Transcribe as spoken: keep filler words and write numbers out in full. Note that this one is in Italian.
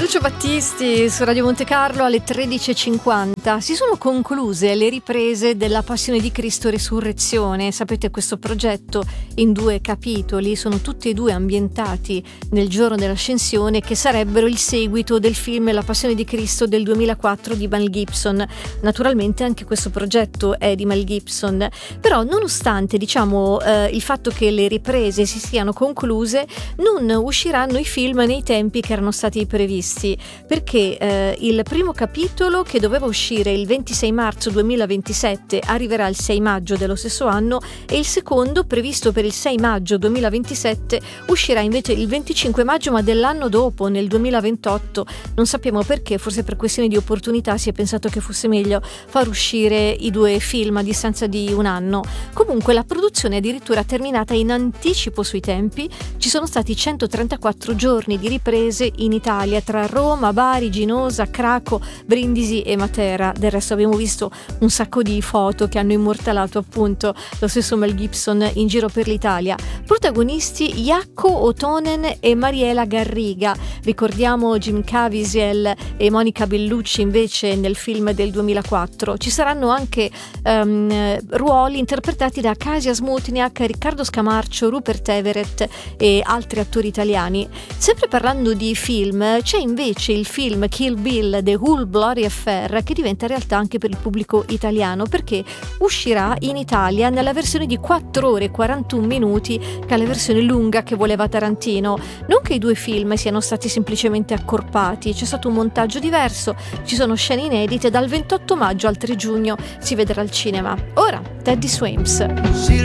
Lucio Battisti su Radio Monte Carlo alle tredici e cinquanta. Si sono concluse le riprese della Passione di Cristo Resurrezione. Sapete, questo progetto in due capitoli sono tutti e due ambientati nel giorno dell'ascensione, che sarebbero il seguito del film La Passione di Cristo del duemilaquattro di Mel Gibson. Naturalmente anche questo progetto è di Mel Gibson, però nonostante diciamo eh, il fatto che le riprese si siano concluse, non usciranno i film nei tempi che erano stati previsti, perché eh, il primo capitolo, che doveva uscire il ventisei marzo duemilaventisette, arriverà il sei maggio dello stesso anno, e il secondo, previsto per il sei maggio duemilaventisette, uscirà invece il venticinque maggio ma dell'anno dopo, nel duemilaventotto. Non sappiamo perché, forse per questioni di opportunità si è pensato che fosse meglio far uscire i due film a distanza di un anno. Comunque la produzione è addirittura terminata in anticipo sui tempi. Ci sono stati centotrentaquattro giorni di riprese in Italia, tra Roma, Bari, Ginosa, Craco, Brindisi e Matera. Del resto abbiamo visto un sacco di foto che hanno immortalato appunto lo stesso Mel Gibson in giro per l'Italia. Protagonisti Jaakko Otonen e Mariela Garriga. Ricordiamo Jim Caviezel e Monica Bellucci invece nel film del duemilaquattro. Ci saranno anche um, ruoli interpretati da Kasia Smutniak, Riccardo Scamarcio, Rupert Everett e altri attori italiani. Sempre parlando di film, c'è invece il film Kill Bill The Whole Bloody Affair, che diventa realtà anche per il pubblico italiano, perché uscirà in Italia nella versione di quattro ore e quarantuno minuti, che è la versione lunga che voleva Tarantino. Non che i due film siano stati semplicemente accorpati, c'è stato un montaggio diverso, ci sono scene inedite. Dal ventotto maggio al tre giugno si vedrà al cinema. Ora Teddy Swims.